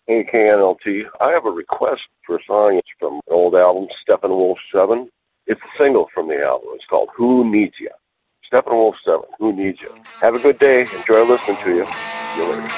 Hey, KNLT. I have a request for a song. It's from an old album, Steppenwolf 7. It's a single from the album. It's called Who Needs Ya? Steppenwolf 7, Who Needs Ya? Have a good day. Enjoy listening to you. See you later.